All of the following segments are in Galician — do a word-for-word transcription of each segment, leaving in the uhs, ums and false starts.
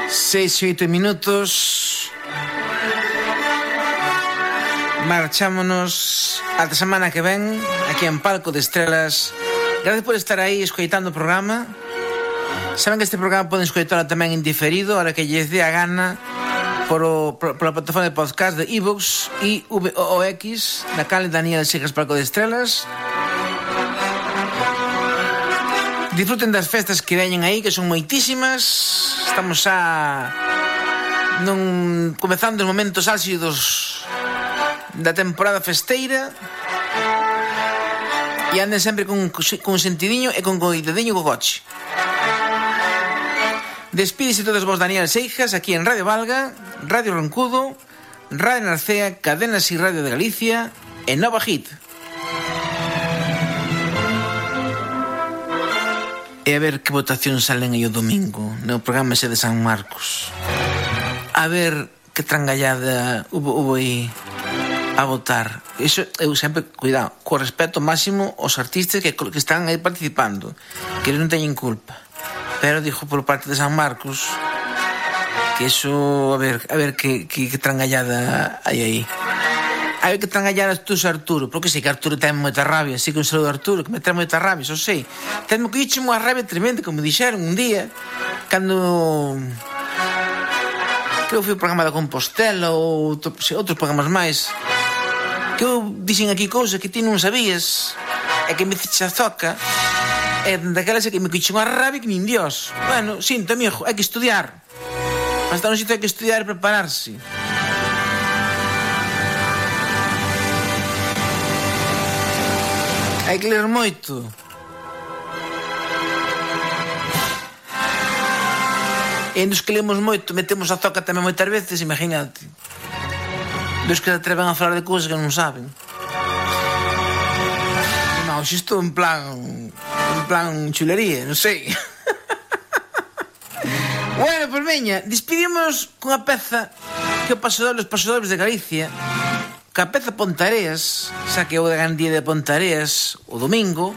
Seis e oito minutos. Marchámonos ata semana que ven aquí en Palco de Estrelas. Gracias por estar aí escoitando o programa. Saben que este programa poden escoitalo tamén en diferido, ahora que lles dé a gana, por o, por, por a plataforma de podcast de iVoox e V O O X, na canle Daniel Seijas Palco de Estrelas. Disfruten das festas que veñen aí, que son moitísimas. Estamos a non comezando os momentos álxidos da temporada festeira. E anden sempre con, con sentidiño e con coidadiño co coche. Despídese todos vos Daniel Seijas aquí en Radio Valga, Radio Roncudo, Radio Narcea, Cadenas y Radio de Galicia e Nova Hit. E a ver que votación salen aí o domingo no programa ese de San Marcos. A ver que trangallada hubo, hubo aí a votar. Iso eu sempre, cuidado, co respeto máximo aos artistas que, que están aí participando, que eles non teñen culpa. Pero dijo por parte de San Marcos que eso, a ver, a ver que, que, que trangallada hai aí. A ver que trangalladas tú, Arturo, porque sei que Arturo ten moita rabia, sí que un saludo a Arturo, que me ten moita rabia, xo sei. Ten que iche unha rabia tremenda, como dixeron un día, cando creo que foi o programa da Compostela ou outro, outros programas máis, que eu dixen aquí cousas que ti non sabías, e que me ficha a zoca, e daquelas é que me quiche unha rabia que nin Dios. Bueno, sinto, amigo, hai que estudiar. Hasta non sitio hai que estudiar e prepararse. Hai que ler moito. E dos que lemos moito metemos a zoca tamén moitas veces, imagínate. Dos que se atreven a falar de cousas que non saben. Non, xe estou en plan en plan chulería, non sei. Bueno, pois veña, despedimos cunha peza que o pasador dos pasadores de Galicia, que a peza Pontareas, xa que é o de Gandía de Pontareas o domingo,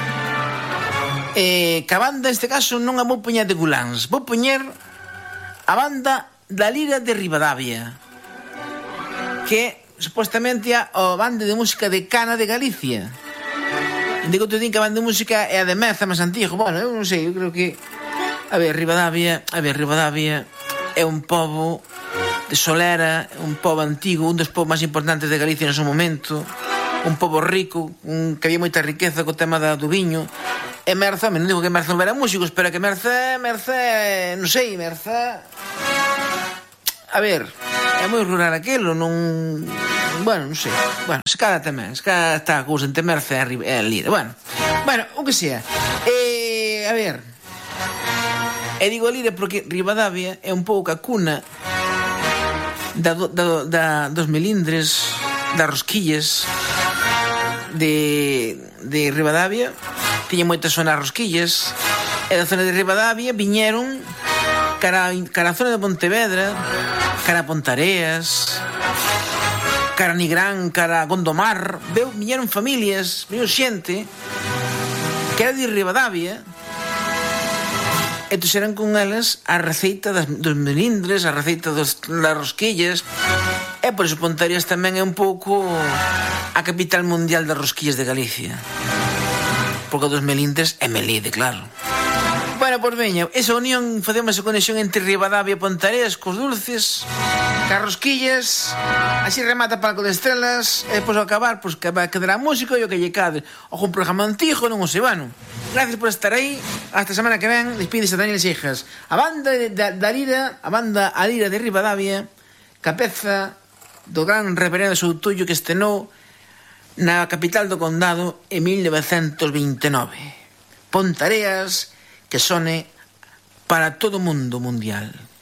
eh, que a banda, neste caso, non a vou poñer de Guláns, vou poñer a banda da Lira de Ribadavia, que supostamente é a banda de música de Cana de Galicia. Digo, te din que a banda de música é a de Meza, máis antigo. Bueno, eu non sei, eu creo que... A ver, Ribadavia, a ver, Ribadavia é un pobo de Solera, un pobo antigo, un dos povos máis importantes de Galicia no seu momento, un pobo rico, un, que había moita riqueza co tema da, do viño. E Merza, non digo que Merza non era músicos, pero que Merza, Merza, non sei, Merza... A ver, é moi rural aquelo, non... Bueno, non sei, bueno, se cada tamén, se cada está a cousa entre Merza e a Lira, bueno, bueno, o que sea. E, a ver, e digo a Lira porque Ribadavia é un pouco a cuna Da, da, da, dos melindres, das rosquillas de, de Ribadavia. Tiña moitas zonas rosquillas, e da zona de Ribadavia viñeron cara, cara a zona de Pontevedra, cara a Pontareas, cara a Nigrán, cara a Gondomar. Veu, viñeron familias, viñeron xente que era de Ribadavia, e trouxeran con elas a receita das, dos melindres, a receita dos, das rosquillas. E por iso Pontareas tamén é un pouco a capital mundial das rosquillas de Galicia, porque dos melindres é Melide, claro. Bueno, pois veña, esa unión, facemos esa conexión entre Ribadavia e Pontareas cos dulces, cas rosquillas. Así remata Palco de Estrelas. E depois ao acabar, pois que vai quedar a música e o que lle cade. Ojo, un programa antigo, non o sei, bueno. Gracias por estar aí. Hasta a semana que ven. Despídese Daniel Seijas. A banda da, da Lira, a banda a Lira de Ribadavia, capeza do gran reverendo Soutullo que estenou na capital do condado en mil novecentos veintenove. Pontareas, que sone para todo o mundo mundial.